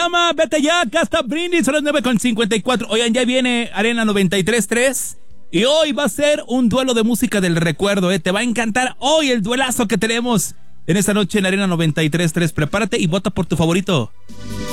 llama Vete Ya, Casta Brindis, son las 9:54. Oigan, ya viene Arena 93.3 y hoy va a ser un duelo de música del recuerdo, Te va a encantar hoy el duelazo que tenemos en esta noche en Arena 93.3. Prepárate y vota por tu favorito.